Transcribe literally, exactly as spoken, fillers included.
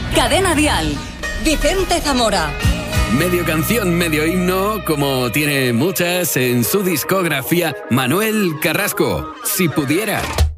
Cadena Dial. Vicente Zamora. Medio canción, medio himno, como tiene muchas en su discografía, Manuel Carrasco. Si pudiera.